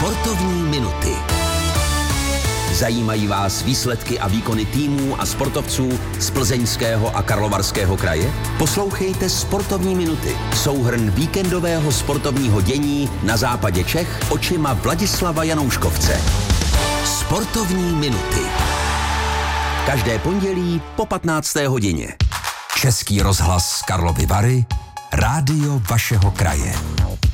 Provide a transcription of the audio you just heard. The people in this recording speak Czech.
Sportovní minuty. Zajímají vás výsledky a výkony týmů a sportovců z Plzeňského a Karlovarského kraje? Poslouchejte Sportovní minuty. Souhrn víkendového sportovního dění na západě Čech očima Vladislava Janouškovce. Sportovní minuty. Každé pondělí po 15. hodině. Český rozhlas Karlovy Vary, rádio vašeho kraje.